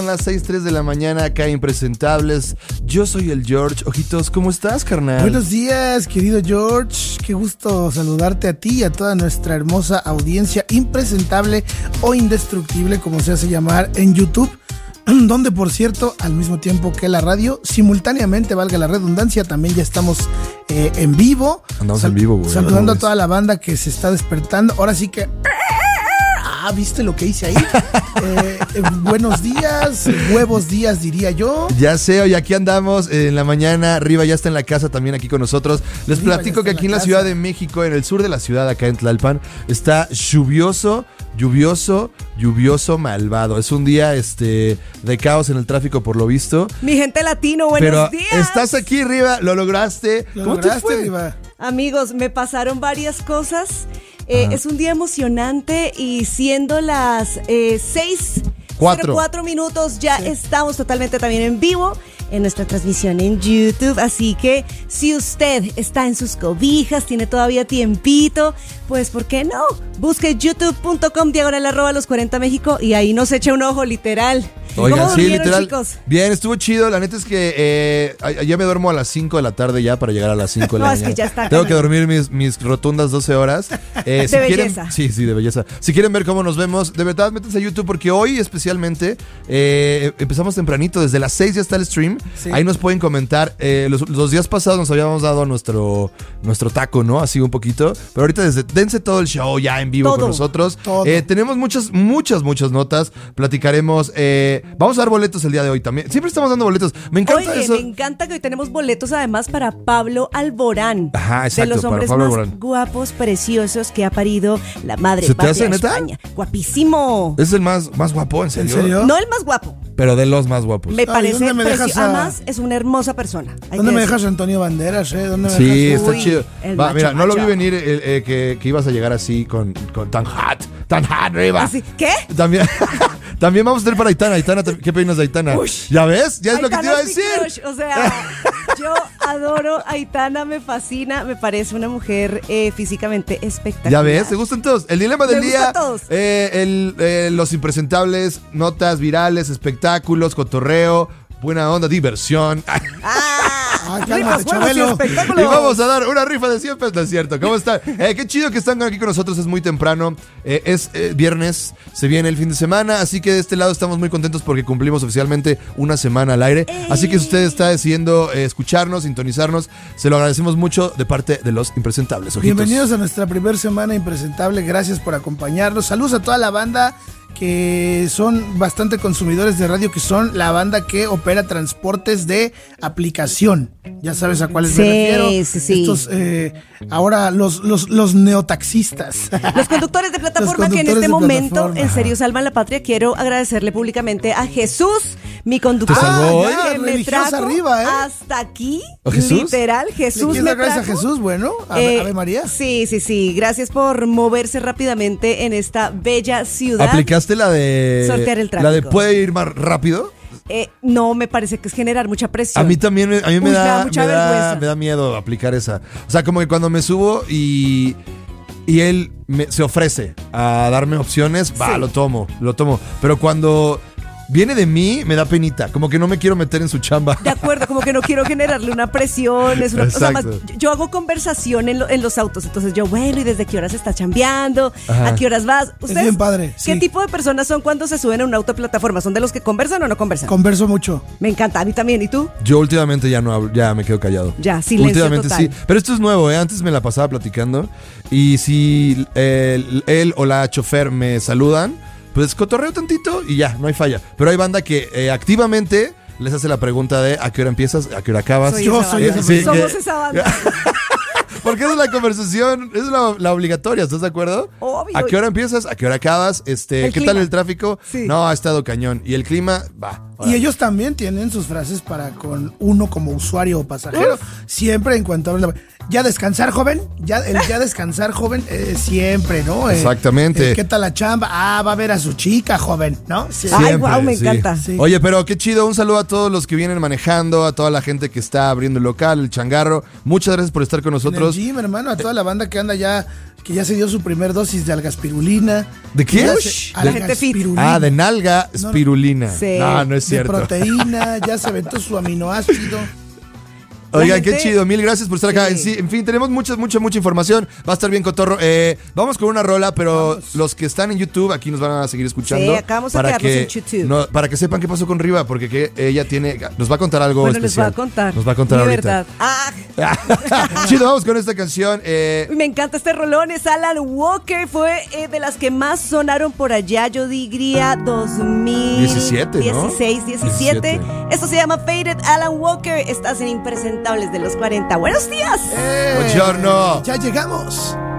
Son las 6:03 de la mañana acá Impresentables. Yo soy el George. Ojitos, ¿cómo estás, carnal? Buenos días, querido George. Qué gusto saludarte a ti y a toda nuestra hermosa audiencia impresentable o indestructible, como se hace llamar en YouTube, donde, por cierto, al mismo tiempo que la radio, simultáneamente, valga la redundancia, también ya estamos en vivo. Andamos en vivo, güey. Saludando a toda la banda que se está despertando. Ahora sí que... ¿viste lo que hice ahí? Buenos días, huevos días, diría yo. Ya sé, hoy aquí andamos en la mañana. Riva ya está en la casa también aquí con nosotros. Les platico que aquí en la Ciudad de México, en el sur de la ciudad, acá en Tlalpan, está lluvioso, malvado. Es un día de caos en el tráfico, por lo visto. Mi gente latino, buenos días. Estás aquí, Riva, lo lograste. ¿Cómo te fue? Riva? Amigos, me pasaron varias cosas. Es un día emocionante y siendo las 6:04 minutos ya estamos totalmente también en vivo en nuestra transmisión en YouTube, así que si usted está en sus cobijas, tiene todavía tiempito, pues ¿por qué no? Busque youtube.com/los40 México y ahí nos echa un ojo, literal. Oigan, ¿Cómo sí, durmieron, literal. chicos? Bien, estuvo chido. La neta es que ya me duermo a las 5 de la tarde ya para llegar a las 5 de la mañana. Es que ya está. Tengo que dormir mis rotundas 12 horas. De si belleza. Sí, de belleza. Si quieren ver cómo nos vemos, de verdad, métanse a YouTube porque hoy especialmente empezamos tempranito. Desde las 6 ya está el stream. Sí. Ahí nos pueden comentar. Los días pasados nos habíamos dado nuestro taco, ¿no? Así un poquito. Pero ahorita dense todo el show ya en vivo con nosotros. Tenemos muchas notas. Platicaremos. Vamos a dar boletos el día de hoy también. Siempre estamos dando boletos. Me encanta eso. Me encanta que hoy tenemos boletos además para Pablo Alborán. Ajá, exacto. De los hombres Pablo más Alborán. Guapos, preciosos que ha parido la madre ¿Se te patria hace, neta? España. Guapísimo. Es el más guapo, ¿en serio? ¿En serio? No el más guapo. Pero de los más guapos. Me parece ¿dónde me dejas Además, es una hermosa persona. ¿Dónde me dejas a Antonio Banderas? ¿Dónde me Sí, dejas? está chido. Va, mira, no lo vi macho. venir que ibas a llegar así con tan hot, Riva. ¿Así? ¿Qué? También vamos a tener para Aitana. ¿Qué opinas de Aitana? Ush. ¿Ya ves? Ya es lo que te iba a Aitana decir. es mi crush. O sea, yo adoro a Aitana, me fascina, me parece una mujer físicamente espectacular. ¿Ya ves? ¿Te gustan todos? El dilema del Me día. gustan todos. Los impresentables, notas virales, espectáculos, cotorreo, buena onda, diversión. Cálmate, Ricos, buenos Chabelo. y espectáculos. Y vamos a dar una rifa de 100 pesos, ¿no es cierto? ¿Cómo están? Qué chido que están aquí con nosotros, es muy temprano. Es viernes, se viene el fin de semana, así que de este lado estamos muy contentos porque cumplimos oficialmente una semana al aire. Así que si usted está decidiendo escucharnos, sintonizarnos, se lo agradecemos mucho de parte de los impresentables. Ojitos. Bienvenidos a nuestra primera semana impresentable. Gracias por acompañarnos. Saludos a toda la banda que son bastante consumidores de radio, que son la banda que opera transportes de aplicación. Ya sabes a cuáles me refiero. Sí. Estos, ahora los neotaxistas. Los conductores de plataforma que en este momento en serio salvan la patria. Quiero agradecerle públicamente a Jesús, mi conductor, ¿Te salvó hoy? Ya, que me religiosa trajo arriba, hasta aquí. ¿A Jesús? Literal, Jesús ¿Le me quieres dar gracias a trajo. Jesús? Bueno, Ave María. Sí. Gracias por moverse rápidamente en esta bella ciudad. ¿Aplicaste la de Sortear el tráfico. la de puede ir más rápido? No, me parece que es generar mucha presión. A mí también, me da mucha vergüenza. me da miedo aplicar esa. O sea, como que cuando me subo y él se ofrece a darme opciones, Sí. lo tomo. Pero cuando viene de mí, me da penita. Como que no me quiero meter en su chamba. De acuerdo, como que no quiero generarle una presión. O sea, más, yo hago conversación en los autos. Entonces yo, bueno, ¿y desde qué horas estás chambeando? Ajá. ¿A qué horas vas? Es bien padre. ¿Qué Sí. tipo de personas son cuando se suben a un auto de plataforma? ¿Son de los que conversan o no conversan? Converso mucho. Me encanta, a mí también. ¿Y tú? Yo últimamente ya no hablo, ya me quedo callado. Ya, silencio Últimamente total. sí. Pero esto es nuevo, Antes me la pasaba platicando. Y si él o la chofer me saludan, pues cotorreo tantito y ya, no hay falla. Pero hay banda que activamente les hace la pregunta de ¿a qué hora empiezas? ¿A qué hora acabas? Yo soy esa sí, Somos esa banda. Porque esa es la conversación, es la obligatoria, ¿estás de acuerdo? Obvio. ¿A qué hora empiezas? ¿A qué hora acabas? ¿Qué clima. tal el tráfico? Sí. No, ha estado cañón. Y el clima, va. Y ellos también tienen sus frases para con uno como usuario o pasajero. Siempre en cuanto hablan. ya descansar, joven. Ya descansar, joven, siempre, ¿no? Exactamente. ¿Qué tal la chamba? Va a ver a su chica, joven, ¿no? Sí. Ay, wow, me encanta. Sí. Oye, pero qué chido. Un saludo a todos los que vienen manejando, a toda la gente que está abriendo el local, el changarro. Muchas gracias por estar con nosotros. En el gym, hermano, a toda la banda que anda ya, que ya se dio su primer dosis de algaspirulina. ¿De qué? La gente fit. De nalga espirulina. Sí. No es cierto. De proteína, ya se aventó su aminoácido. Oigan, qué chido, mil gracias por estar acá. En fin, tenemos mucha información. Va a estar bien cotorro. Vamos con una rola, pero los que están en YouTube aquí nos van a seguir escuchando. Sí, acá vamos a quedarnos en YouTube. Para que sepan qué pasó con Riva, porque ella nos va a contar algo especial. Nos va a contar ahorita. Verdad. Chido, vamos con esta canción. Me encanta este rolón, es Alan Walker. Fue de las que más sonaron por allá, yo diría 2017, 17. Esto se llama Faded. Alan Walker, estás en Impresentables de los 40. ¡Buenos días! Buongiorno. Ya llegamos.